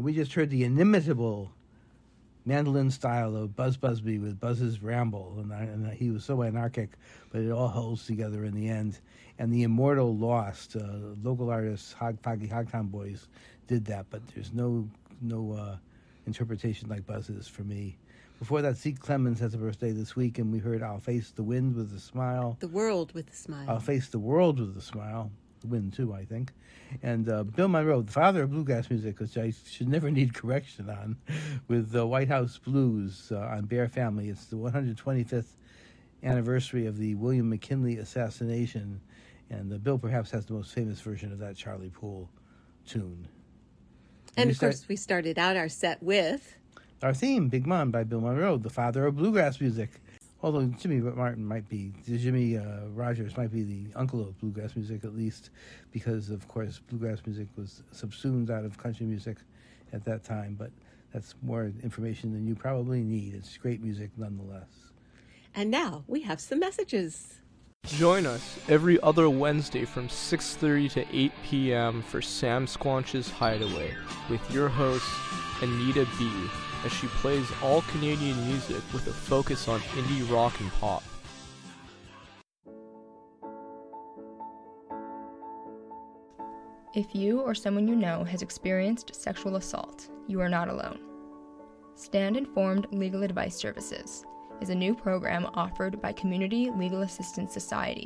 We just heard the inimitable mandolin style of Buzz Busby with Buzz's Ramble, and he was so anarchic, but it all holds together in the end. And the immortal Lost, local artists Hogtown Boys did that, but there's no interpretation like Buzz's for me. Before that, Zeke Clemens has a birthday this week, and we heard I'll Face the Wind with a Smile. The World with a Smile. I'll Face the World with a Smile. The Wind, too, I think. And Bill Monroe, the father of bluegrass music, which I should never need correction on, with the White House Blues on Bear Family. It's the 125th anniversary of the William McKinley assassination, and Bill perhaps has the most famous version of that Charlie Poole tune. And of course, we started out our set with our theme, Big Mon by Bill Monroe, the father of bluegrass music. Although Jimmy Rogers might be the uncle of bluegrass music, at least, because, of course, bluegrass music was subsumed out of country music at that time. But that's more information than you probably need. It's great music nonetheless. And now we have some messages. Join us every other Wednesday from 6:30 to 8 p.m. for Sam Squanch's Hideaway with your host, Anita B., as she plays all Canadian music with a focus on indie rock and pop. If you or someone you know has experienced sexual assault, you are not alone. Stand Informed Legal Advice Services is a new program offered by Community Legal Assistance Society